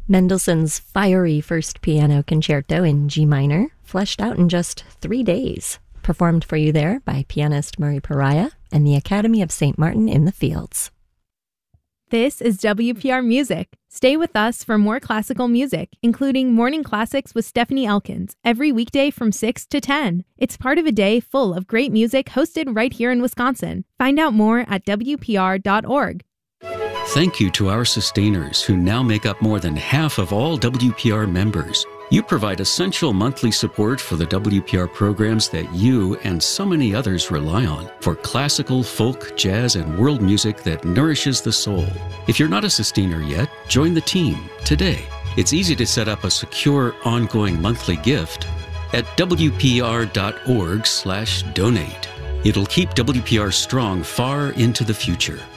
Mendelssohn's fiery first piano concerto in G minor, fleshed out in just 3 days. Performed for you there by pianist Murray Pariah and the Academy of St. Martin in the Fields. This is WPR Music. Stay with us for more classical music, including Morning Classics with Stephanie Elkins, every weekday from 6 to 10. It's part of a day full of great music hosted right here in Wisconsin. Find out more at WPR.org. Thank you to our sustainers who now make up more than half of all WPR members. You provide essential monthly support for the WPR programs that you and so many others rely on for classical, folk, jazz, and world music that nourishes the soul. If you're not a sustainer yet, join the team today. It's easy to set up a secure, ongoing monthly gift at WPR.org/donate. It'll keep WPR strong far into the future.